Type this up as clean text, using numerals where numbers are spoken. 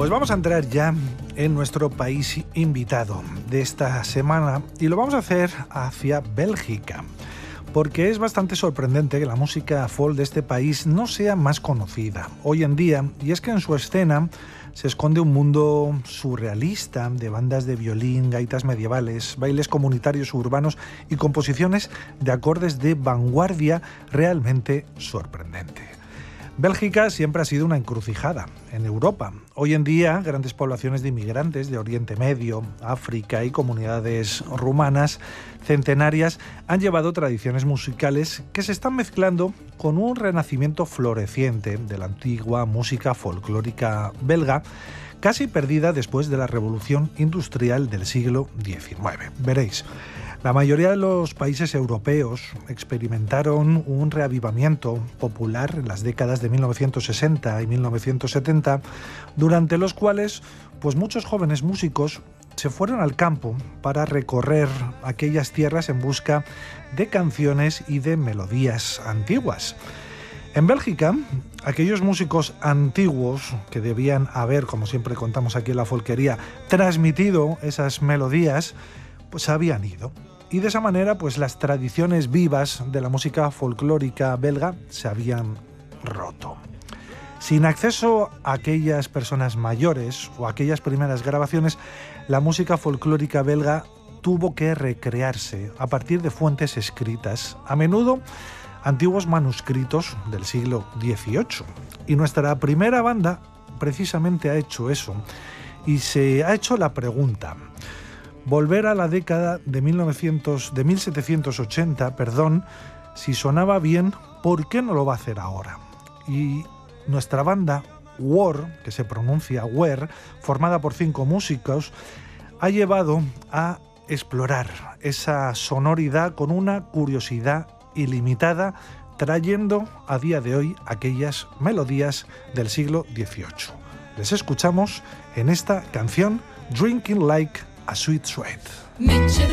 Pues vamos a entrar ya en nuestro país invitado de esta semana y lo vamos a hacer hacia Bélgica, porque es bastante sorprendente que la música folk de este país no sea más conocida hoy en día, y es que en su escena se esconde un mundo surrealista de bandas de violín, gaitas medievales, bailes comunitarios urbanos y composiciones de acordes de vanguardia realmente sorprendente. Bélgica siempre ha sido una encrucijada en Europa. Hoy en día, grandes poblaciones de inmigrantes de Oriente Medio, África y comunidades rumanas centenarias han llevado tradiciones musicales que se están mezclando con un renacimiento floreciente de la antigua música folclórica belga, casi perdida después de la revolución industrial del siglo XIX. Veréis. La mayoría de los países europeos experimentaron un reavivamiento popular en las décadas de 1960 y 1970, durante los cuales muchos jóvenes músicos se fueron al campo para recorrer aquellas tierras en busca de canciones y de melodías antiguas. En Bélgica, aquellos músicos antiguos que debían haber, como siempre contamos aquí en la folquería, transmitido esas melodías, habían ido. Y de esa manera, las tradiciones vivas de la música folclórica belga se habían roto. Sin acceso a aquellas personas mayores o a aquellas primeras grabaciones, la música folclórica belga tuvo que recrearse a partir de fuentes escritas, a menudo antiguos manuscritos del siglo XVIII. Y nuestra primera banda precisamente ha hecho eso y se ha hecho la pregunta: volver a la década de 1780, si sonaba bien, ¿por qué no lo va a hacer ahora? Y nuestra banda, War, que se pronuncia Wer, formada por 5 músicos, ha llevado a explorar esa sonoridad con una curiosidad ilimitada, trayendo a día de hoy aquellas melodías del siglo XVIII. Les escuchamos en esta canción, Drinking Like a Sweet Sweat.